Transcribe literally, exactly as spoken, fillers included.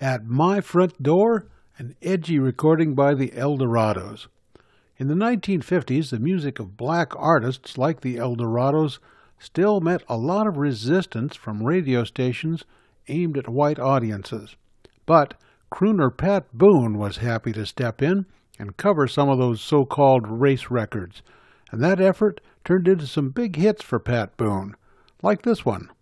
At My Front Door, an edgy recording by the Eldorados. In the nineteen fifties, the music of black artists like the Eldorados still met a lot of resistance from radio stations aimed at white audiences. But crooner Pat Boone was happy to step in and cover some of those so-called race records, and that effort turned into some big hits for Pat Boone, like this one.